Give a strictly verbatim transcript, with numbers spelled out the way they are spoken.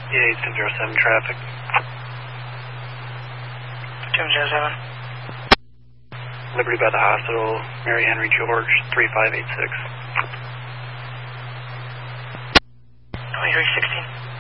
eight eight zero seven traffic. two zero seven. Liberty by the hospital, Mary Henry George, three five eight six. twenty-three sixteen.